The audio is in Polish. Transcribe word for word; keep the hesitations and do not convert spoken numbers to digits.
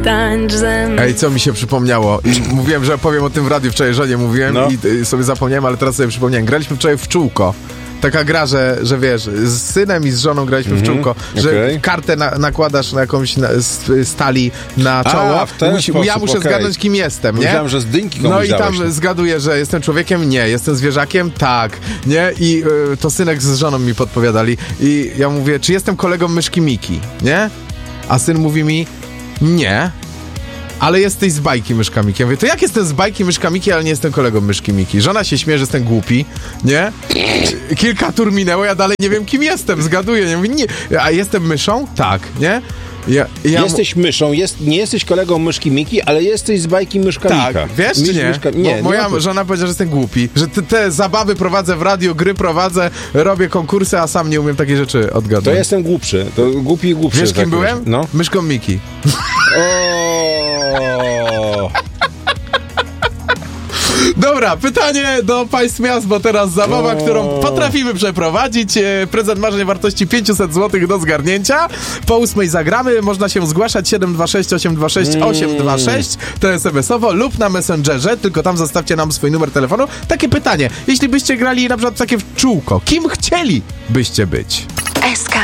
tańcz ze mną. Ej, co mi się przypomniało? Mówiłem, że powiem o tym w radiu wczoraj, żonie mówiłem no. i y, sobie zapomniałem, ale teraz sobie przypomniałem. Graliśmy wczoraj w czółko. Taka gra, że, że wiesz, z synem i z żoną graliśmy mm-hmm. w czółko, że okay. kartę na, nakładasz na jakąś na, stali na czoło. A, w ten Musi, sposób, ja muszę okay. zgadnąć, kim jestem, nie? Myślałem, że z dynki komuś No i tam dałeś. zgaduję, że jestem człowiekiem? Nie. Jestem zwierzakiem? Tak. Nie? I y, to synek z żoną mi podpowiadali. I ja mówię, czy jestem kolegą myszki Miki? Nie? A syn mówi mi, nie. Ale jesteś z bajki Myszka Miki. Ja mówię, to jak jestem z bajki Myszka Miki, ale nie jestem kolegą Myszki Miki? Żona się śmieje, że jestem głupi, nie? Kilka tur minęło, ja dalej nie wiem, kim jestem, zgaduję. Nie mówię, nie. A jestem myszą? Tak, nie? Ja, ja jesteś myszą, jest, nie jesteś kolegą Myszki Miki, ale jesteś z bajki Myszka tak, Mika. wiesz czy nie? Myszka... nie Bo moja nie żona powiedziała, że jestem głupi, że te, te zabawy prowadzę w radio, gry prowadzę, robię konkursy, a sam nie umiem takie rzeczy odgadnąć. To jestem głupszy, to głupi i głupszy. Wiesz, kim tak byłem? No. Myszką Miki. O. Dobra, pytanie do państw miast, bo teraz zabawa, o. którą potrafimy przeprowadzić. Prezent marzeń wartości pięćset złotych do zgarnięcia. Po ósmej zagramy. Można się zgłaszać siedem dwa sześć osiem dwa sześć osiem dwa sześć. To es em esowo lub na Messengerze. Tylko tam zostawcie nam swój numer telefonu. Takie pytanie. Jeśli byście grali na przykład takie w czółko, kim chcielibyście być? S K